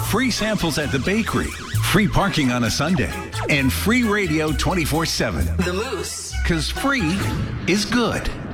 free samples at the bakery, free parking on a Sunday, and free radio 24/7. The Moose. 'Cause free is good.